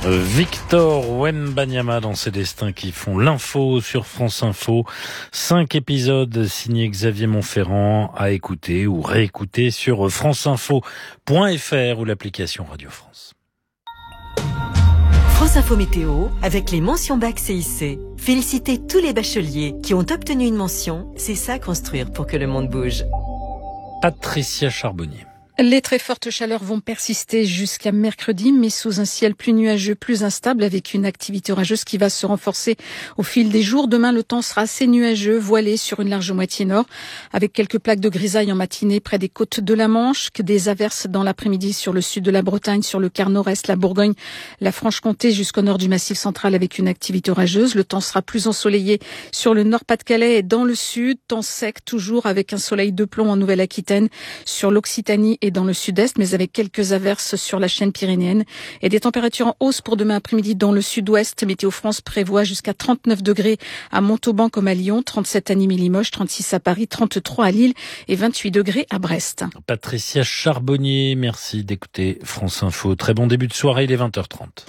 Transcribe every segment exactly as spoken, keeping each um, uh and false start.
Victor Wembanyama dans ses destins qui font l'info sur France Info. Cinq épisodes signés Xavier Montferrand à écouter ou réécouter sur franceinfo point f r ou l'application Radio France. France Info Météo avec les mentions bac C I C. Félicitez tous les bacheliers qui ont obtenu une mention. C'est ça construire pour que le monde bouge. Patricia Charbonnier. Les très fortes chaleurs vont persister jusqu'à mercredi, mais sous un ciel plus nuageux, plus instable, avec une activité orageuse qui va se renforcer au fil des jours. Demain, le temps sera assez nuageux, voilé sur une large moitié nord, avec quelques plaques de grisaille en matinée près des côtes de la Manche, que des averses dans l'après-midi sur le sud de la Bretagne, sur le quart nord-est, la Bourgogne, la Franche-Comté, jusqu'au nord du Massif central, avec une activité orageuse. Le temps sera plus ensoleillé sur le Nord-Pas-de-Calais et dans le sud, temps sec toujours, avec un soleil de plomb en Nouvelle-Aquitaine, sur l'Occitanie et dans le sud-est, mais avec quelques averses sur la chaîne pyrénéenne et des températures en hausse pour demain après-midi dans le sud-ouest. Météo France prévoit jusqu'à trente-neuf degrés à Montauban comme à Lyon, trente-sept à Nîmes et Limoges, trente-six à Paris, trente-trois à Lille et vingt-huit degrés à Brest. Patricia Charbonnier, merci d'écouter France Info. Très bon début de soirée, il est vingt heures trente.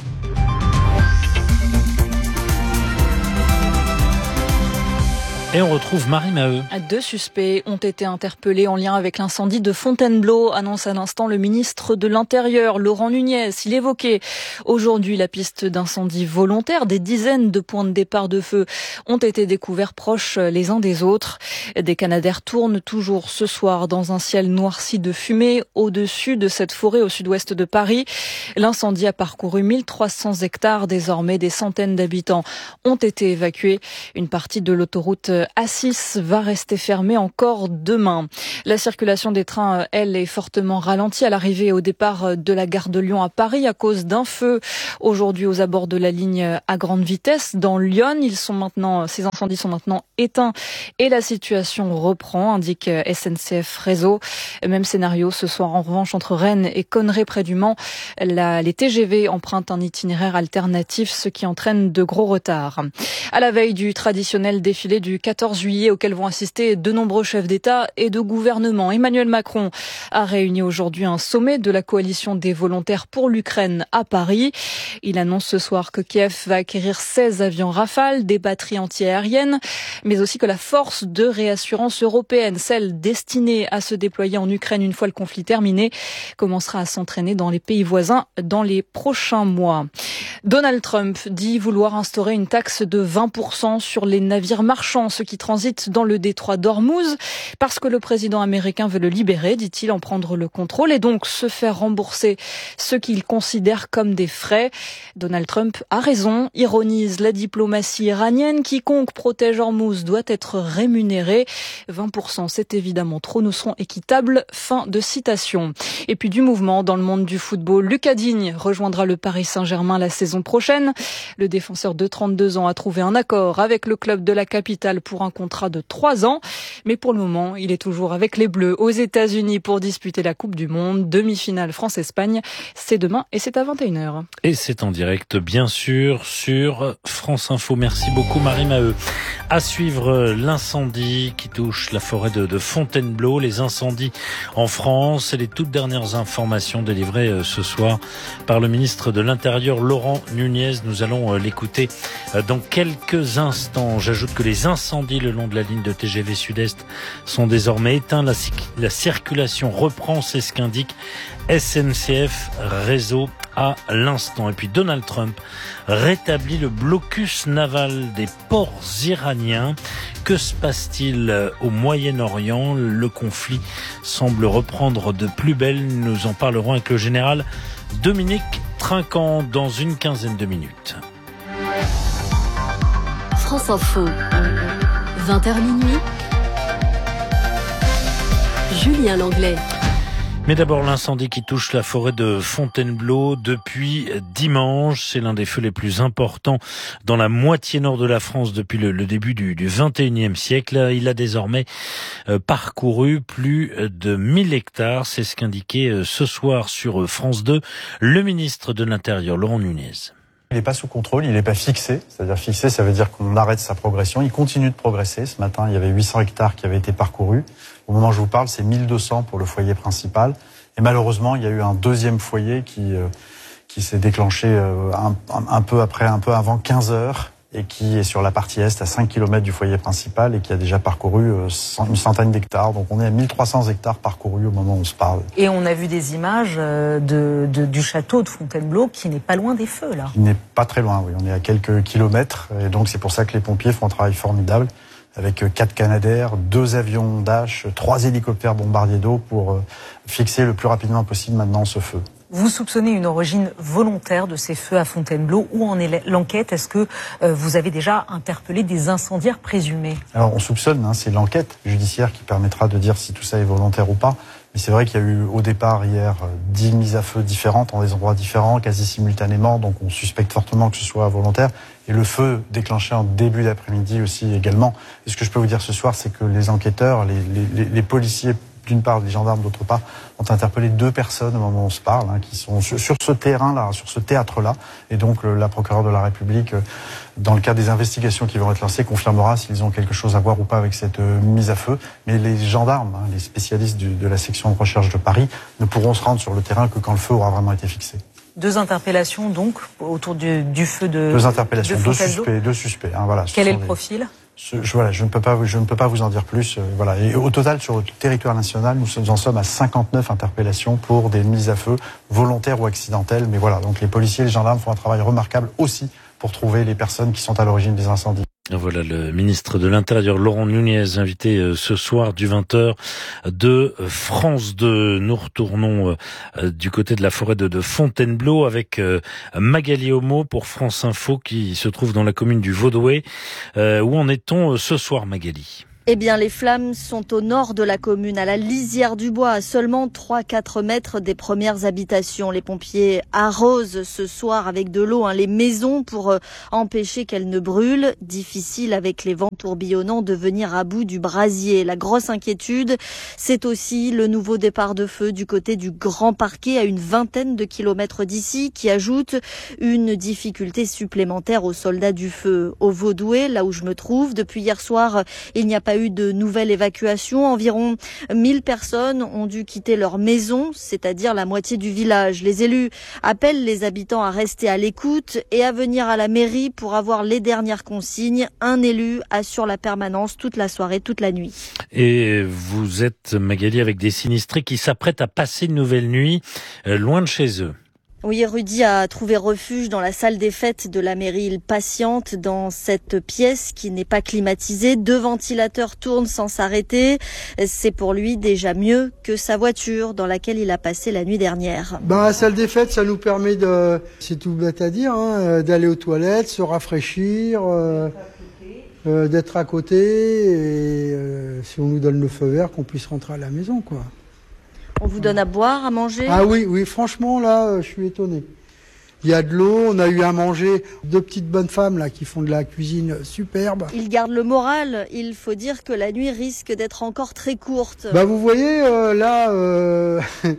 Et on retrouve Marie Maheu. Deux suspects ont été interpellés en lien avec l'incendie de Fontainebleau, annonce à l'instant le ministre de l'Intérieur, Laurent Nunez. Il évoquait aujourd'hui la piste d'incendie volontaire. Des dizaines de points de départ de feu ont été découverts proches les uns des autres. Des canadaires tournent toujours ce soir dans un ciel noirci de fumée au-dessus de cette forêt au sud-ouest de Paris. L'incendie a parcouru mille trois cents hectares. Désormais, des centaines d'habitants ont été évacués. Une partie de l'autoroute A six va rester fermée encore demain. La circulation des trains, elle, est fortement ralentie à l'arrivée et au départ de la gare de Lyon à Paris à cause d'un feu aujourd'hui aux abords de la ligne à grande vitesse dans Lyon. Ils sont maintenant, ces incendies sont maintenant éteints et la situation reprend, indique S N C F Réseau. Même scénario ce soir en revanche entre Rennes et Conneray près du Mans. La, les T G V empruntent un itinéraire alternatif, ce qui entraîne de gros retards. À la veille du traditionnel défilé du quatorze juillet auquel vont assister de nombreux chefs d'État et de gouvernement, Emmanuel Macron a réuni aujourd'hui un sommet de la coalition des volontaires pour l'Ukraine à Paris. Il annonce ce soir que Kiev va acquérir seize avions Rafale, des batteries anti-aériennes, mais aussi que la force de réassurance européenne, celle destinée à se déployer en Ukraine une fois le conflit terminé, commencera à s'entraîner dans les pays voisins dans les prochains mois. Donald Trump dit vouloir instaurer une taxe de vingt pour cent sur les navires marchands, ceux qui transitent dans le détroit d'Ormuz, parce que le président américain veut le libérer, dit-il, en prendre le contrôle et donc se faire rembourser ce qu'il considère comme des frais. Donald Trump a raison, ironise la diplomatie iranienne. Quiconque protège Ormuz doit être rémunéré. vingt pour cent, c'est évidemment trop, nous serons équitables. Fin de citation. Et puis du mouvement dans le monde du football. Lucas Digne rejoindra le Paris Saint-Germain la saison prochaine. Le défenseur de trente-deux ans a trouvé un accord avec le club de la capitale pour un contrat de trois ans. Mais pour le moment, il est toujours avec les Bleus aux États-Unis pour disputer la Coupe du Monde. Demi-finale France-Espagne, c'est demain et c'est à vingt et une heures. Et c'est en direct, bien sûr, sur France Info. Merci beaucoup, Marie Maheu. À suivre l'incendie qui touche la forêt de, de Fontainebleau, les incendies en France et les toutes dernières informations délivrées ce soir par le ministre de l'Intérieur, Laurent Nunez. Nous allons l'écouter dans quelques instants. J'ajoute que les incendies le long de la ligne de T G V Sud-Est sont désormais éteints. La, la circulation reprend, c'est ce qu'indique S N C F Réseau à l'instant. Et puis Donald Trump rétablit le blocus naval des ports iraniens. Que se passe-t-il au Moyen-Orient? Le conflit semble reprendre de plus belle. Nous en parlerons avec le général Dominique Trinquant dans une quinzaine de minutes. France Info, vingt heures minuit. Julien Langlais. Mais d'abord l'incendie qui touche la forêt de Fontainebleau depuis dimanche. C'est l'un des feux les plus importants dans la moitié nord de la France depuis le, le début du, du vingt et unième siècle. Il a désormais euh, parcouru plus de mille hectares. C'est ce qu'indiquait euh, ce soir sur France deux le ministre de l'Intérieur, Laurent Nunez. Il n'est pas sous contrôle, il n'est pas fixé. C'est-à-dire fixé, ça veut dire qu'on arrête sa progression. Il continue de progresser. Ce matin, il y avait huit cents hectares qui avaient été parcourus. Au moment où je vous parle, c'est mille deux cents pour le foyer principal. Et malheureusement, il y a eu un deuxième foyer qui, euh, qui s'est déclenché euh, un, un, un peu après, un peu avant quinze heures. Et qui est sur la partie est à cinq kilomètres du foyer principal et qui a déjà parcouru une centaine d'hectares. Donc on est à mille trois cents hectares parcourus au moment où on se parle. Et on a vu des images de, de, du château de Fontainebleau qui n'est pas loin des feux, là. Il n'est pas très loin, oui. On est à quelques kilomètres. Et donc c'est pour ça que les pompiers font un travail formidable avec quatre Canadair, deux avions Dash, trois hélicoptères bombardiers d'eau pour fixer le plus rapidement possible maintenant ce feu. Vous soupçonnez une origine volontaire de ces feux à Fontainebleau. Où en est l'enquête? Est-ce que euh, vous avez déjà interpellé des incendiaires présumés? Alors on soupçonne, hein, c'est l'enquête judiciaire qui permettra de dire si tout ça est volontaire ou pas. Mais c'est vrai qu'il y a eu au départ hier dix mises à feu différentes en des endroits différents, quasi simultanément. Donc on suspecte fortement que ce soit volontaire. Et le feu déclenché en début d'après-midi aussi également. Et ce que je peux vous dire ce soir, c'est que les enquêteurs, les, les, les policiers, d'une part, les gendarmes, d'autre part, ont interpellé deux personnes au moment où on se parle, hein, qui sont sur, sur ce terrain-là, sur ce théâtre-là. Et donc, le, la procureure de la République, euh, dans le cadre des investigations qui vont être lancées, confirmera s'ils ont quelque chose à voir ou pas avec cette euh, mise à feu. Mais les gendarmes, hein, les spécialistes du, de la section de recherche de Paris, ne pourront se rendre sur le terrain que quand le feu aura vraiment été fixé. Deux interpellations, donc, autour du, du feu de Deux interpellations, de deux suspects, deux suspects. Hein, voilà, Quel est le des... profil? Je, je, voilà, je ne peux pas, je ne peux pas vous en dire plus. Euh, voilà. Et au total, sur le territoire national, nous en sommes à cinquante-neuf interpellations pour des mises à feu volontaires ou accidentelles. Mais voilà, donc les policiers et les gendarmes font un travail remarquable aussi pour trouver les personnes qui sont à l'origine des incendies. Voilà le ministre de l'Intérieur, Laurent Nunez, invité ce soir du vingt heures de France deux. Nous retournons du côté de la forêt de Fontainebleau avec Magali Homo pour France Info qui se trouve dans la commune du Vaudois. Où en est-on ce soir, Magali ? Eh bien, les flammes sont au nord de la commune, à la lisière du bois, à seulement trois à quatre mètres des premières habitations. Les pompiers arrosent ce soir avec de l'eau hein, les maisons pour euh, empêcher qu'elles ne brûlent. Difficile avec les vents tourbillonnants de venir à bout du brasier. La grosse inquiétude, c'est aussi le nouveau départ de feu du côté du Grand Parquet à une vingtaine de kilomètres d'ici qui ajoute une difficulté supplémentaire aux soldats du feu. Au Vaudois, là où je me trouve, depuis hier soir, il n'y a pas eu de nouvelle évacuation. Environ mille personnes ont dû quitter leur maison, c'est-à-dire la moitié du village. Les élus appellent les habitants à rester à l'écoute et à venir à la mairie pour avoir les dernières consignes. Un élu assure la permanence toute la soirée, toute la nuit. Et vous êtes, Magali, avec des sinistrés qui s'apprêtent à passer une nouvelle nuit euh, loin de chez eux. Oui, Rudy a trouvé refuge dans la salle des fêtes de la mairie. Il patiente dans cette pièce qui n'est pas climatisée. Deux ventilateurs tournent sans s'arrêter. C'est pour lui déjà mieux que sa voiture dans laquelle il a passé la nuit dernière. Bah, la salle des fêtes, ça nous permet de, c'est tout bête à dire, hein, d'aller aux toilettes, se rafraîchir, euh, euh, d'être à côté et euh, si on nous donne le feu vert, qu'on puisse rentrer à la maison, quoi. On vous donne à boire, à manger? Ah oui, oui, franchement, là, je suis étonné. Il y a de l'eau, on a eu à manger, deux petites bonnes femmes là qui font de la cuisine superbe. Il garde le moral, il faut dire que la nuit risque d'être encore très courte. Bah vous voyez, euh, là, euh,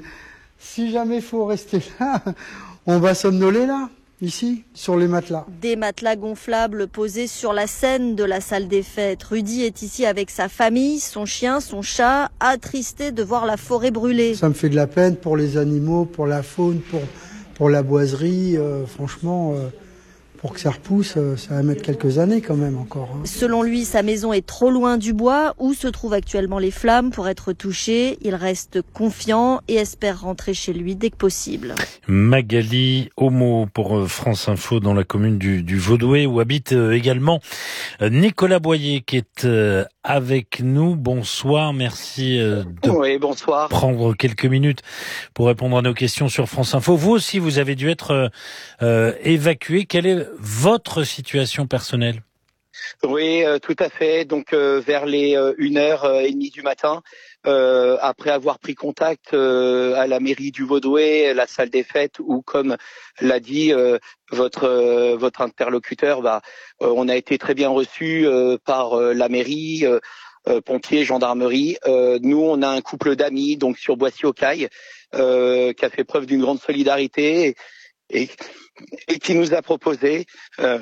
si jamais il faut rester là, on va somnoler là. Ici, sur les matelas. Des matelas gonflables posés sur la scène de la salle des fêtes. Rudy est ici avec sa famille, son chien, son chat, attristé de voir la forêt brûler. Ça me fait de la peine pour les animaux, pour la faune, pour, pour la boiserie. Euh, franchement, euh, pour que ça repousse, euh, ça va mettre quelques années quand même encore. Hein. Selon lui, sa maison est trop loin du bois où se trouvent actuellement les flammes pour être touché. Il reste confiant et espère rentrer chez lui dès que possible. Magali Homo pour France Info dans la commune du, du Vaudois où habite également Nicolas Boyer qui est avec nous. Bonsoir, merci de oui, bonsoir. prendre quelques minutes pour répondre à nos questions sur France Info. Vous aussi, vous avez dû être euh, évacué. Quelle est votre situation personnelle? Oui, euh, tout à fait. Donc euh, vers les euh, une heure trente du matin, euh, après avoir pris contact euh, à la mairie du Vaudois, la salle des fêtes, où comme l'a dit euh, votre euh, votre interlocuteur, bah euh, on a été très bien reçus euh, par euh, la mairie, euh, euh, pompiers, gendarmerie. Euh, nous, on a un couple d'amis donc sur Boissy-aux-Cailles euh, qui a fait preuve d'une grande solidarité et, et, et qui nous a proposé euh,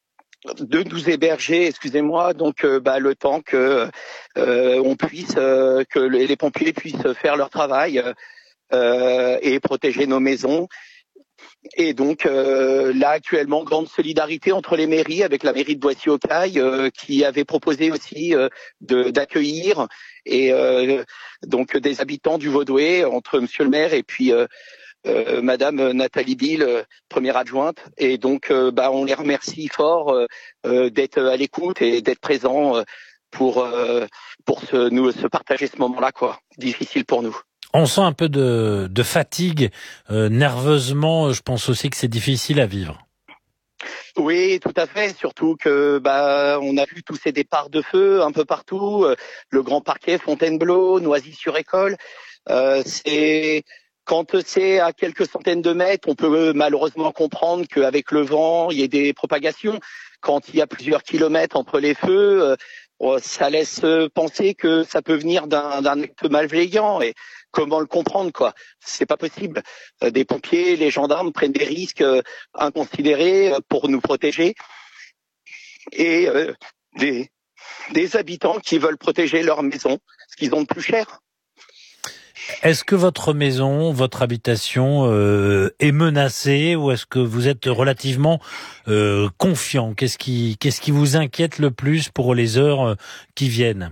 de nous héberger, excusez-moi, donc euh, bah, le temps que euh, on puisse, euh, que les pompiers puissent faire leur travail euh, et protéger nos maisons. Et donc euh, là actuellement, grande solidarité entre les mairies, avec la mairie de Boissy-aux-Cailles euh, qui avait proposé aussi euh, de, d'accueillir et euh, donc des habitants du Vaudouais, entre Monsieur le maire et puis euh, euh, Madame Nathalie Bill, euh, première adjointe. Et donc euh, bah on les remercie fort euh, euh, d'être à l'écoute et d'être présents euh, pour euh, pour se nous se partager ce moment-là, quoi. Difficile pour nous. On sent un peu de, de fatigue, euh, nerveusement. Je pense aussi que c'est difficile à vivre. Oui, tout à fait. Surtout que bah on a vu tous ces départs de feu un peu partout. Euh, le Grand Parquet, Fontainebleau, Noisy-sur-École. Euh, c'est quand c'est à quelques centaines de mètres, on peut malheureusement comprendre qu'avec le vent, il y ait des propagations. Quand il y a plusieurs kilomètres entre les feux, euh, ça laisse penser que ça peut venir d'un, d'un acte malveillant. Et comment le comprendre, quoi? C'est pas possible. Euh, des pompiers, les gendarmes prennent des risques euh, inconsidérés pour nous protéger, et euh, des, des habitants qui veulent protéger leur maison, ce qu'ils ont de plus cher. Est-ce que votre maison, votre habitation euh, est menacée, ou est-ce que vous êtes relativement euh, confiant? Qu'est-ce qui, qu'est-ce qui vous inquiète le plus pour les heures qui viennent?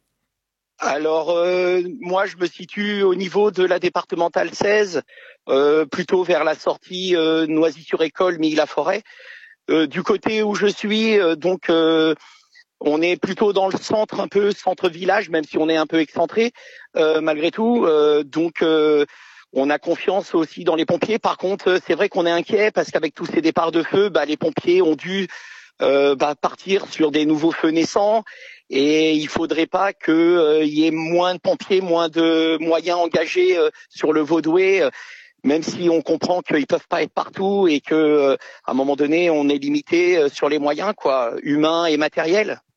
Alors euh, moi je me situe au niveau de la départementale seize, euh, plutôt vers la sortie euh, Noisy-sur-École, Milly-la-Forêt. Euh, du côté où je suis, euh, donc euh, on est plutôt dans le centre, un peu centre-village, même si on est un peu excentré euh, malgré tout. Euh, donc euh, on a confiance aussi dans les pompiers. Par contre, c'est vrai qu'on est inquiet parce qu'avec tous ces départs de feu, bah, les pompiers ont dû euh, bah, partir sur des nouveaux feux naissants. Et il faudrait pas qu'il euh, y ait moins de pompiers, moins de moyens engagés euh, sur le Vaudouais, euh, même si on comprend qu'ils peuvent pas être partout et que euh, à un moment donné on est limité euh, sur les moyens, quoi, humains et matériels.